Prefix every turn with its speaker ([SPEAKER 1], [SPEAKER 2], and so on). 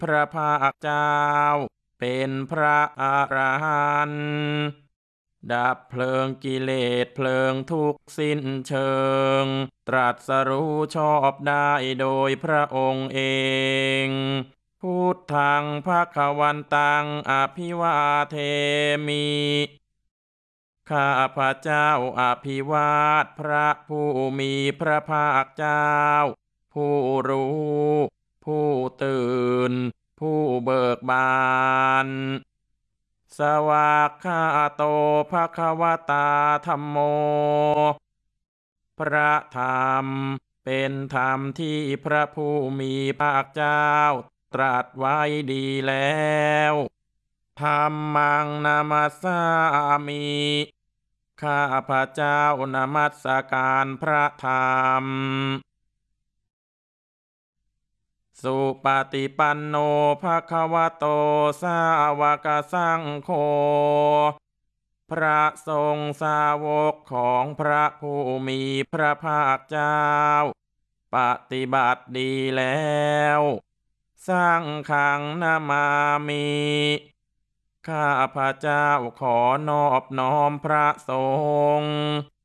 [SPEAKER 1] พระภาคเจ้าเป็นพระอรหันต์ดับเพลิงกิเลสเพลิงทุกข์สิ้นเชิงตรัสรู้ชอบได้โดยพระองค์เองพุทธังภควันตังอภิวาเทมิข้าพระเจ้าอภิวาทพระผู้มีพระภาคเจ้าผู้รู้ผู้ตื่นผู้เบิกบานสวากขาโตภควตาธัมโมพระธรรมเป็นธรรมที่พระผู้มีพระภาคเจ้าตรัสไว้ดีแล้วธัมมังนามัสสามิข้าพระเจ้านมัสการพระธรรมสุปฏิปันโนภควโตสาวกสังโฆพระสงฆ์สาวกของพระผู้มีพระภาคเจ้าปฏิบัติดีแล้วสังฆังนามามิข้าพระเจ้าขอนอบน้อมพระสงฆ์